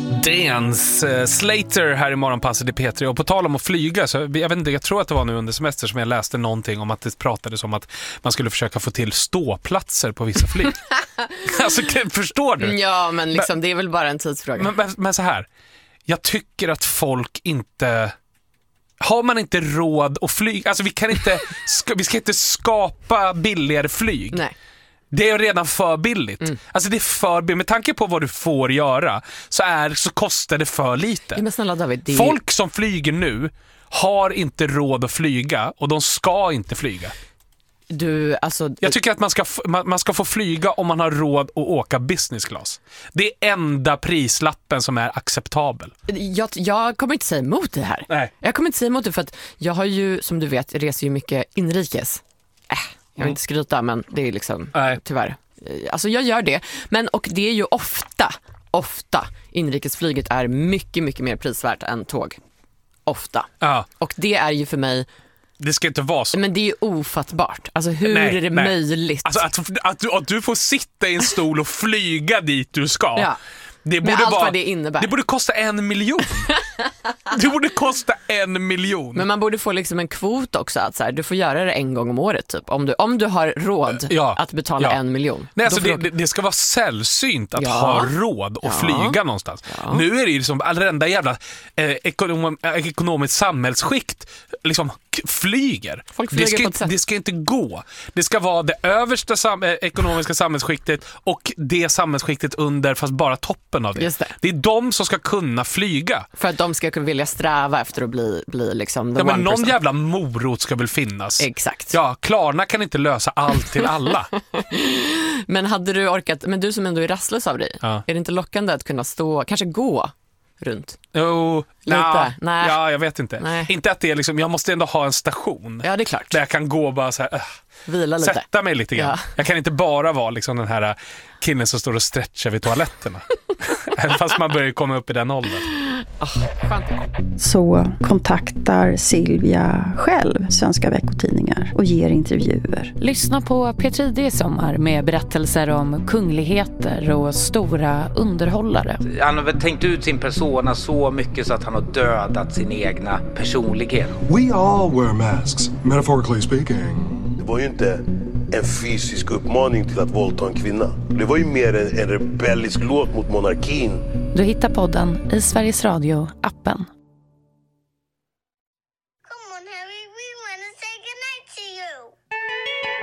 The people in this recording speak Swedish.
Dance Slater här i morgonpasset i P3. Och på tal om att flyga, så jag vet inte, jag tror att det var nu under semester som jag läste någonting om att det pratades om att man skulle försöka få till ståplatser på vissa flyg. Alltså, förstår du? Ja, men liksom, det är väl bara en tidsfråga. Men så här, jag tycker att folk inte... Har man inte råd att flyga, alltså vi ska inte skapa billigare flyg. Nej. Det är redan för billigt. Alltså det är för billigt. Med tanke på vad du får göra så kostar det för lite. Men snälla David, folk som flyger nu har inte råd att flyga och de ska inte flyga. Jag tycker att man ska få flyga om man har råd att åka business class. Det är enda prislappen som är acceptabel. Jag kommer inte säga emot det här. Nej. Jag kommer inte säga emot det för att jag har ju, som du vet, reser ju mycket inrikes. Jag vill inte skryta, men det är liksom tyvärr. Alltså jag gör det. Och det är ju ofta inrikesflyget är mycket, mycket mer prisvärt än tåg. Ofta. Ja. Och det är ju för mig... Det ska inte vara så. Men det är ju ofattbart. Alltså hur är det möjligt? Alltså att du får sitta i en stol och flyga dit du ska. Ja. Det borde med allt vad det innebär. Det borde kosta 1 miljon. Det borde kosta 1 miljon. Men man borde få liksom en kvot också, att så här, du får göra det en gång om året typ. Om du har råd att betala 1 miljon. Nej, alltså det ska vara sällsynt att ha råd att flyga någonstans. Nu är det ju liksom allrenda jävla ekonomiskt samhällsskikt liksom flyger. Det ska inte gå. Det ska vara det översta ekonomiska samhällsskiktet och det samhällsskiktet under, fast bara toppen av det. Just det. Det är de som ska kunna flyga. För att de ska kunna vilja sträva efter att bli liksom the men 1%. någon jävla morot ska väl finnas. Exakt. Ja, Klarna kan inte lösa allt till alla. Men hade du orkat, men du som ändå är rastlös av dig, är det inte lockande att kunna stå, kanske gå runt? Nej. Ja, jag vet inte. Nej. Inte att det är liksom, jag måste ändå ha en station. Ja, det är klart. Där jag kan gå och bara så här, vila lite. Sätta mig lite grann. Ja. Jag kan inte bara vara liksom den här killen som står och stretchar vid toaletterna. Även fast man börjar komma upp i den åldern. Så kontaktar Silvia själv Svenska veckotidningar och ger intervjuer. Lyssna på P3 i sommar med berättelser om kungligheter och stora underhållare. Han har väl tänkt ut sin persona så mycket så att han har dödat sin egna personlighet. We all wear masks, metaphorically speaking. Det var ju inte en fysisk uppmaning till att våldta en kvinna. Det var ju mer en rebellisk låt mot monarkin. Du hittar podden i Sveriges Radio-appen.